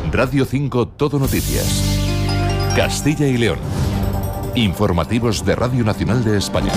Radio 5 Todo Noticias. Castilla y León. Informativos de Radio Nacional de España.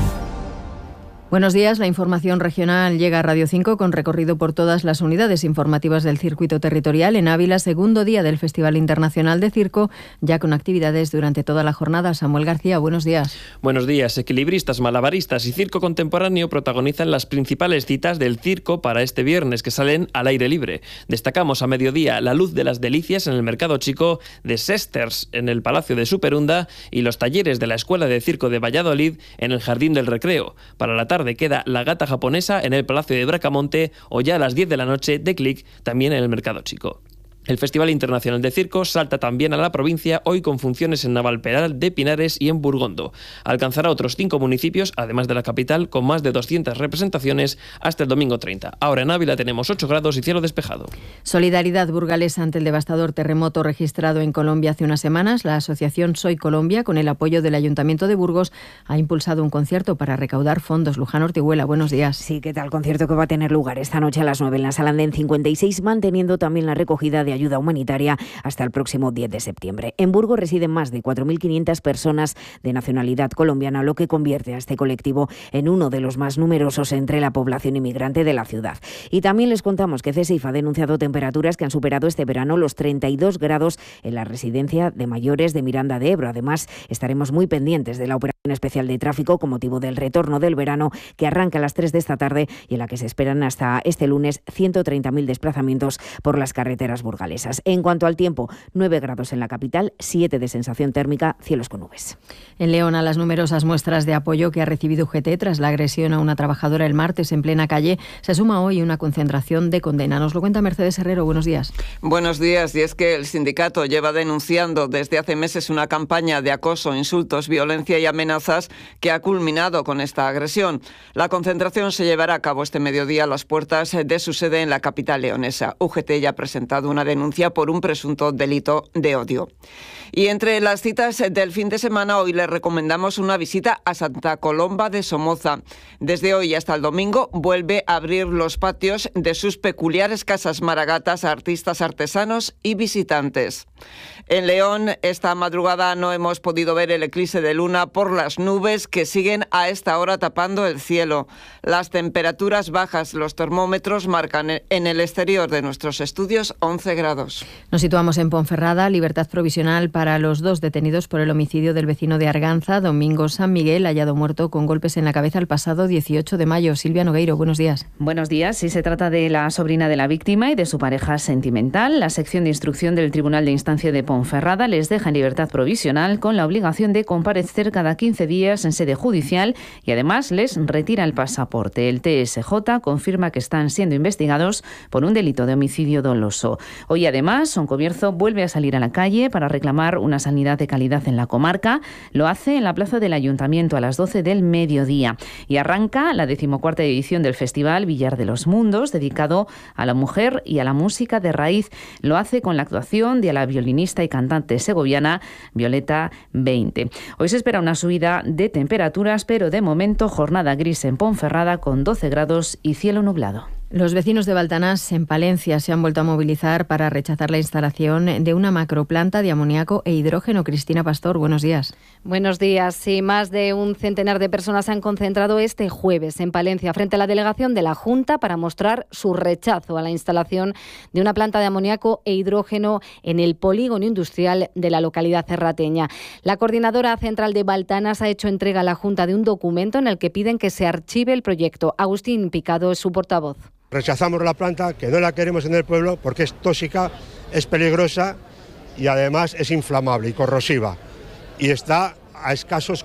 Buenos días, la información regional llega a Radio 5 con recorrido por todas las unidades informativas del circuito territorial en Ávila, segundo día del Festival Internacional de Circo, ya con actividades durante toda la jornada. Samuel García, buenos días. Buenos días. Equilibristas, malabaristas y circo contemporáneo protagonizan las principales citas del circo para este viernes, que salen al aire libre. Destacamos a mediodía La Luz de las Delicias en el Mercado Chico, de Sesters en el Palacio de Superunda y los talleres de la Escuela de Circo de Valladolid en el Jardín del Recreo. Para la tarde queda La Gata Japonesa en el Palacio de Bracamonte o ya a las 10 de la noche de Clic también en el Mercado Chico. El Festival Internacional de Circo salta también a la provincia, hoy con funciones en Navalperal de Pinares y en Burgondo. Alcanzará otros 5 municipios, además de la capital, con más de 200 representaciones hasta el domingo 30. Ahora en Ávila tenemos 8 grados y cielo despejado. Solidaridad burgalesa ante el devastador terremoto registrado en Colombia hace unas semanas. La asociación Soy Colombia, con el apoyo del Ayuntamiento de Burgos, ha impulsado un concierto para recaudar fondos. Luján Ortiguela, buenos días. Sí, ¿qué tal? Concierto que va a tener lugar esta noche a las 9 en la Sala Andén 56, manteniendo también la recogida de ayuda humanitaria hasta el próximo 10 de septiembre. En Burgos residen más de 4.500 personas de nacionalidad colombiana, lo que convierte a este colectivo en uno de los más numerosos entre la población inmigrante de la ciudad. Y también les contamos que CESIF ha denunciado temperaturas que han superado este verano los 32 grados en la residencia de mayores de Miranda de Ebro. Además, estaremos muy pendientes de la operación especial de tráfico con motivo del retorno del verano, que arranca a las 3 de esta tarde y en la que se esperan hasta este lunes 130.000 desplazamientos por las carreteras burgalesas. En cuanto al tiempo, 9 grados en la capital, 7 de sensación térmica, cielos con nubes. En León, a las numerosas muestras de apoyo que ha recibido UGT tras la agresión a una trabajadora el martes en plena calle, se suma hoy una concentración de condena. Nos lo cuenta Mercedes Herrero. Buenos días. Buenos días. Y es que el sindicato lleva denunciando desde hace meses una campaña de acoso, insultos, violencia y amenazas que ha culminado con esta agresión. La concentración se llevará a cabo este mediodía a las puertas de su sede en la capital leonesa. UGT ya ha presentado una denuncia por un presunto delito de odio. Y entre las citas del fin de semana, hoy les recomendamos una visita a Santa Colomba de Somoza. Desde hoy hasta el domingo vuelve a abrir los patios de sus peculiares casas maragatas a artistas, artesanos y visitantes. En León, esta madrugada no hemos podido ver el eclipse de luna por las nubes que siguen a esta hora tapando el cielo. Las temperaturas bajas, los termómetros marcan en el exterior de nuestros estudios 11 grados. Nos situamos en Ponferrada, libertad provisional para los 2 detenidos por el homicidio del vecino de Arganza, Domingo San Miguel, hallado muerto con golpes en la cabeza el pasado 18 de mayo. Silvia Nogueiro, buenos días. Buenos días. Sí, se trata de la sobrina de la víctima y de su pareja sentimental. La sección de instrucción del Tribunal de Instancia de Ponferrada les deja en libertad provisional con la obligación de comparecer cada 15 días en sede judicial y además les retira el pasaporte. El TSJ confirma que están siendo investigados por un delito de homicidio doloso. Hoy además, Soncobierzo vuelve a salir a la calle para reclamar una sanidad de calidad en la comarca. Lo hace en la plaza del Ayuntamiento a las 12 del mediodía. Y arranca la 14ª edición del Festival Villar de los Mundos, dedicado a la mujer y a la música de raíz. Lo hace con la actuación de la violinista y cantante segoviana Violeta 20. Hoy se espera una subida de temperaturas, pero de momento jornada gris en Ponferrada con 12 grados y cielo nublado. Los vecinos de Baltanás, en Palencia, se han vuelto a movilizar para rechazar la instalación de una macroplanta de amoníaco e hidrógeno. Cristina Pastor, buenos días. Buenos días. Sí, más de un centenar de personas se han concentrado este jueves en Palencia frente a la delegación de la Junta para mostrar su rechazo a la instalación de una planta de amoníaco e hidrógeno en el polígono industrial de la localidad cerrateña. La coordinadora central de Baltanás ha hecho entrega a la Junta de un documento en el que piden que se archive el proyecto. Agustín Picado es su portavoz. Rechazamos la planta, que no la queremos en el pueblo porque es tóxica, es peligrosa y además es inflamable y corrosiva. Y está a escasos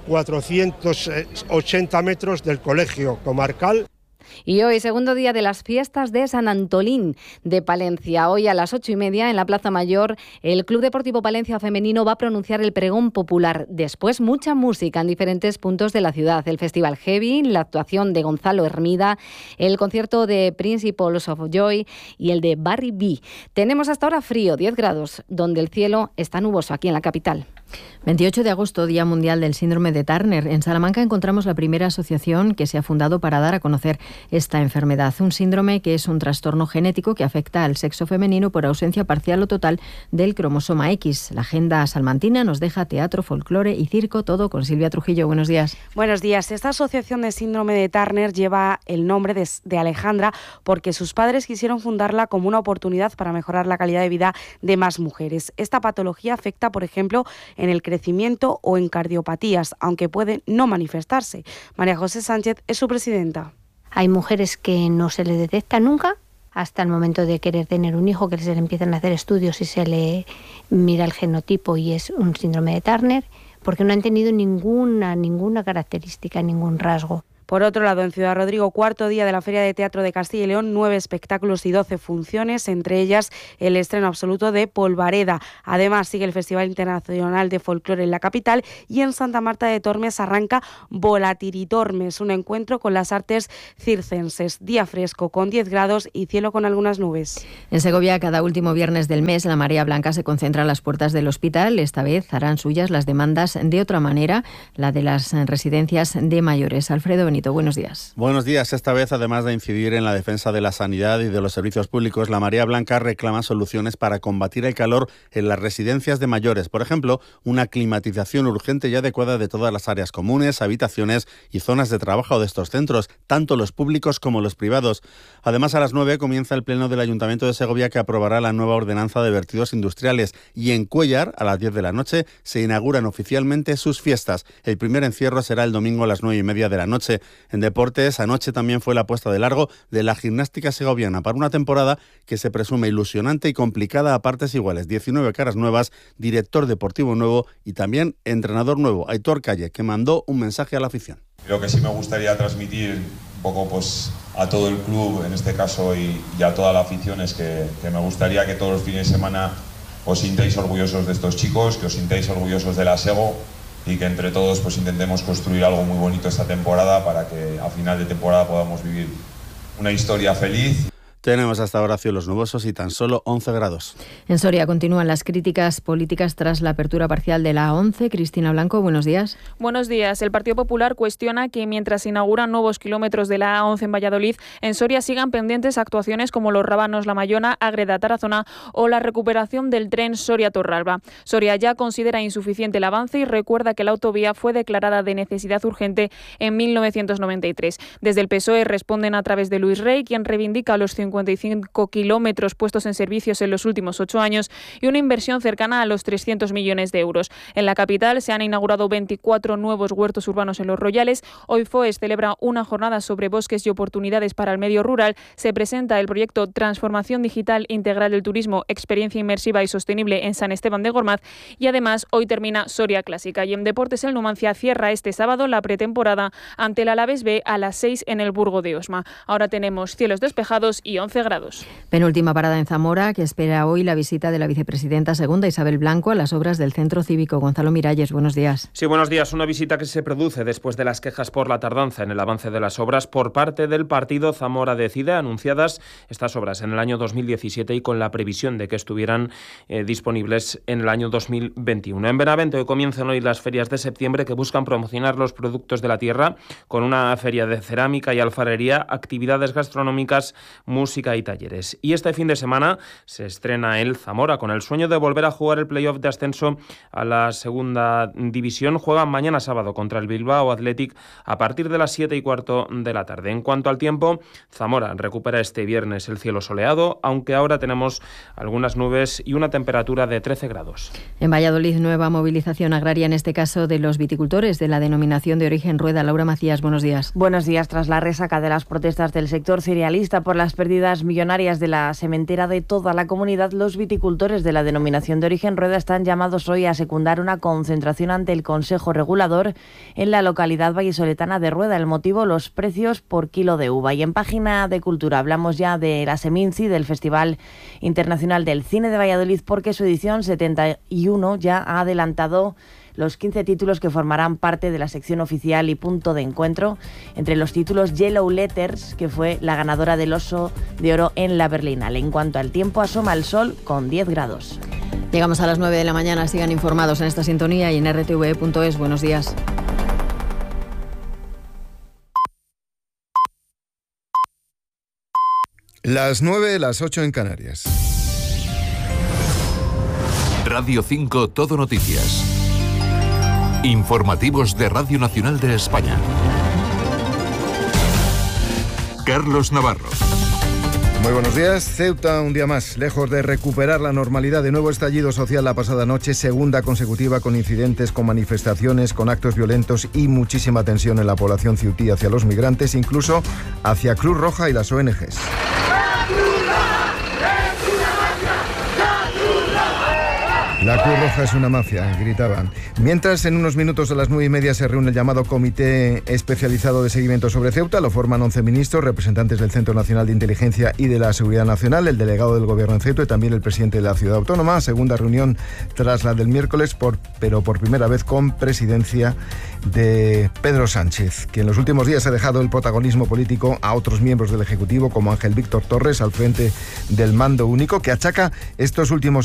480 metros del colegio comarcal. Y hoy, segundo día de las fiestas de San Antolín de Palencia. Hoy a las 8:30 en la Plaza Mayor, el Club Deportivo Palencia Femenino va a pronunciar el pregón popular. Después, mucha música en diferentes puntos de la ciudad. El Festival Heavy, la actuación de Gonzalo Hermida, el concierto de Principles of Joy y el de Barry B. Tenemos hasta ahora frío, 10 grados, donde el cielo está nuboso aquí en la capital. 28 de agosto, Día Mundial del Síndrome de Turner. En Salamanca encontramos la primera asociación que se ha fundado para dar a conocer esta enfermedad, un síndrome que es un trastorno genético que afecta al sexo femenino por ausencia parcial o total del cromosoma X. La agenda salmantina nos deja teatro, folclore y circo, todo con Silvia Trujillo. Buenos días. Buenos días. Esta asociación de síndrome de Turner lleva el nombre de Alejandra porque sus padres quisieron fundarla como una oportunidad para mejorar la calidad de vida de más mujeres. Esta patología afecta, por ejemplo, en el crecimiento o en cardiopatías, aunque puede no manifestarse. María José Sánchez es su presidenta. Hay mujeres que no se les detecta nunca hasta el momento de querer tener un hijo, que se le empiezan a hacer estudios y se le mira el genotipo y es un síndrome de Turner, porque no han tenido ninguna característica, ningún rasgo. Por otro lado, en Ciudad Rodrigo, cuarto día de la Feria de Teatro de Castilla y León, 9 espectáculos y 12 funciones, entre ellas el estreno absoluto de Polvareda. Además, sigue el Festival Internacional de Folclore en la capital y en Santa Marta de Tormes arranca Volatiritormes, un encuentro con las artes circenses. Día fresco con 10 grados y cielo con algunas nubes. En Segovia, cada último viernes del mes, la marea blanca se concentra a las puertas del hospital. Esta vez harán suyas las demandas de otra manera, la de las residencias de mayores. Alfredo Benito, buenos días. Buenos días. Esta vez, además de incidir en la defensa de la sanidad y de los servicios públicos, la marea blanca reclama soluciones para combatir el calor en las residencias de mayores. Por ejemplo, una climatización urgente y adecuada de todas las áreas comunes, habitaciones y zonas de trabajo de estos centros, tanto los públicos como los privados. Además, a las 9 comienza el pleno del Ayuntamiento de Segovia, que aprobará la nueva ordenanza de vertidos industriales, y en Cuéllar, a las 10 de la noche, se inauguran oficialmente sus fiestas. El primer encierro será el domingo a las 9:30 de la noche. En deportes, anoche también fue la puesta de largo de la gimnástica segoviana para una temporada que se presume ilusionante y complicada a partes iguales. 19 caras nuevas, director deportivo nuevo y también entrenador nuevo, Aitor Calle, que mandó un mensaje a la afición. Lo que sí me gustaría transmitir un poco a todo el club, en este caso, y a toda la afición, es que me gustaría que todos los fines de semana os sintáis orgullosos de estos chicos, que os sintáis orgullosos de la Sego, y que entre todos intentemos construir algo muy bonito esta temporada para que a final de temporada podamos vivir una historia feliz. Tenemos hasta ahora cielos nubosos y tan solo 11 grados. En Soria continúan las críticas políticas tras la apertura parcial de la A11. Cristina Blanco, buenos días. Buenos días. El Partido Popular cuestiona que mientras se inauguran nuevos kilómetros de la A11 en Valladolid, en Soria sigan pendientes actuaciones como los Rábanos La Mayona, Ágreda-Tarazona o la recuperación del tren Soria-Torralba. Soria ya considera insuficiente el avance y recuerda que la autovía fue declarada de necesidad urgente en 1993. Desde el PSOE responden a través de Luis Rey, quien reivindica los 55 kilómetros puestos en servicios en los últimos 8 años y una inversión cercana a los 300 millones de euros. En la capital se han inaugurado 24 nuevos huertos urbanos en Los Royales. Hoy FOES celebra una jornada sobre bosques y oportunidades para el medio rural. Se presenta el proyecto Transformación Digital Integral del Turismo, Experiencia Inmersiva y Sostenible en San Esteban de Gormaz. Y además, hoy termina Soria Clásica. Y en deportes, el Numancia cierra este sábado la pretemporada ante el Alavés B a las 6 en el Burgo de Osma. Ahora tenemos cielos despejados y 11 grados. Penúltima parada en Zamora, que espera hoy la visita de la vicepresidenta segunda Isabel Blanco a las obras del Centro Cívico. Gonzalo Miralles, buenos días. Sí, buenos días. Una visita que se produce después de las quejas por la tardanza en el avance de las obras por parte del partido Zamora Decide, anunciadas estas obras en el año 2017 y con la previsión de que estuvieran disponibles en el año 2021. En Benavente comienzan hoy las ferias de septiembre que buscan promocionar los productos de la tierra con una feria de cerámica y alfarería, actividades gastronómicas, música y talleres. Y este fin de semana se estrena el Zamora con el sueño de volver a jugar el playoff de ascenso a la segunda división. Juegan mañana sábado contra el Bilbao Athletic a partir de las 7:15 de la tarde. En cuanto al tiempo, Zamora recupera este viernes el cielo soleado, aunque ahora tenemos algunas nubes y una temperatura de 13 grados. En Valladolid, nueva movilización agraria, en este caso de los viticultores de la denominación de origen Rueda. Laura Macías, buenos días. Buenos días. Tras la resaca de las protestas del sector cerealista por las pérdidas millonarias de la sementera de toda la comunidad, los viticultores de la denominación de origen Rueda están llamados hoy a secundar una concentración ante el Consejo Regulador en la localidad vallisoletana de Rueda. El motivo, los precios por kilo de uva. Y en Página de Cultura hablamos ya de la Seminci, del Festival Internacional del Cine de Valladolid, porque su edición 71 ya ha adelantado los 15 títulos que formarán parte de la sección oficial y punto de encuentro. Entre los títulos, Yellow Letters, que fue la ganadora del Oso de Oro en la Berlinale. En cuanto al tiempo, asoma el sol con 10 grados. Llegamos a las 9 de la mañana. Sigan informados en esta sintonía y en rtve.es. Buenos días. Las 9, las 8 en Canarias. Radio 5 Todo Noticias. Informativos de Radio Nacional de España. Carlos Navarro. Muy buenos días. Ceuta un día más, lejos de recuperar la normalidad. De nuevo estallido social la pasada noche, segunda consecutiva con incidentes, con manifestaciones, con actos violentos y muchísima tensión en la población ceutí hacia los migrantes, incluso hacia Cruz Roja y las ONGs. La Cruz Roja es una mafia, gritaban. Mientras, en unos minutos a las 9:30 se reúne el llamado Comité Especializado de Seguimiento sobre Ceuta. Lo forman 11 ministros, representantes del Centro Nacional de Inteligencia y de la Seguridad Nacional, el delegado del Gobierno en Ceuta y también el presidente de la Ciudad Autónoma. Segunda reunión tras la del miércoles, pero por primera vez con presidencia de Pedro Sánchez, que en los últimos días ha dejado el protagonismo político a otros miembros del Ejecutivo, como Ángel Víctor Torres, al frente del mando único, que achaca estos últimos